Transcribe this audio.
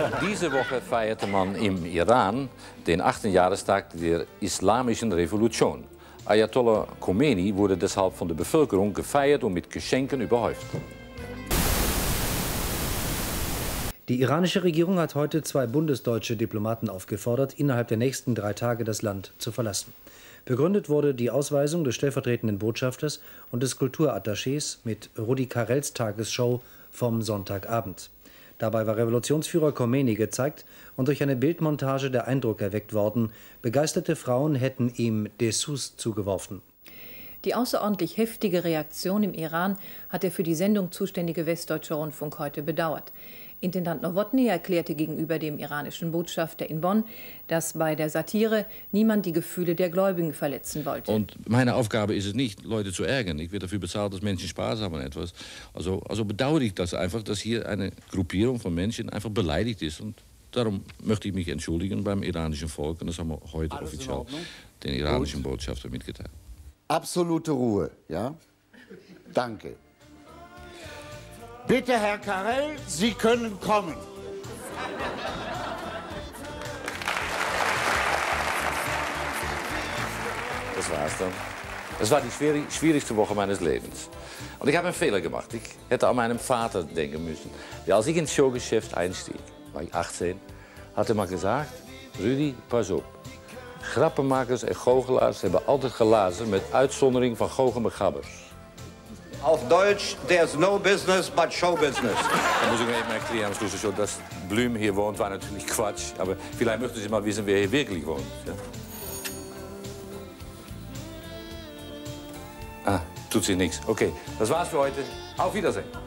Diese Woche feierte man im Iran den 8. Jahrestag der Islamischen Revolution. Ayatollah Khomeini wurde deshalb von der Bevölkerung gefeiert und mit Geschenken überhäuft. Die iranische Regierung hat heute 2 bundesdeutsche Diplomaten aufgefordert, innerhalb der nächsten 3 Tage das Land zu verlassen. Begründet wurde die Ausweisung des stellvertretenden Botschafters und des Kulturattachés mit Rudi Carrells Tagesshow vom Sonntagabend. Dabei war Revolutionsführer Khomeini gezeigt und durch eine Bildmontage der Eindruck erweckt worden, begeisterte Frauen hätten ihm Dessous zugeworfen. Die außerordentlich heftige Reaktion im Iran hat der für die Sendung zuständige Westdeutsche Rundfunk heute bedauert. Intendant Nowotny erklärte gegenüber dem iranischen Botschafter in Bonn, dass bei der Satire niemand die Gefühle der Gläubigen verletzen wollte. Und meine Aufgabe ist es nicht, Leute zu ärgern. Ich werde dafür bezahlt, dass Menschen Spaß haben an etwas. Also bedauere ich das einfach, dass hier eine Gruppierung von Menschen einfach beleidigt ist. Und darum möchte ich mich entschuldigen beim iranischen Volk. Und das haben wir heute offiziell den iranischen Botschafter mitgeteilt. Absolute Ruhe, ja? Danke. Bitte, Herr Carrell, Sie können kommen. Das war's dann. Das war die schwierigste Woche meines Lebens. Und ich habe einen Fehler gemacht. Ich hätte an meinen Vater denken müssen. Der, als ich ins Showgeschäft einstieg, war ich 18, hat er mal gesagt: Rudi, pas op. Grappenmakers en goochelaars hebben altijd gelazen, met uitzondering van Gogem en Gabbers. Auf Deutsch, there's no business but show business. Da muss ich mir eben erklären, dass Blüm hier wohnt, war natürlich Quatsch. Aber vielleicht möchten Sie mal wissen, wer hier wirklich wohnt. Ja? Ah, tut sich nichts. Okay, das war's für heute. Auf Wiedersehen.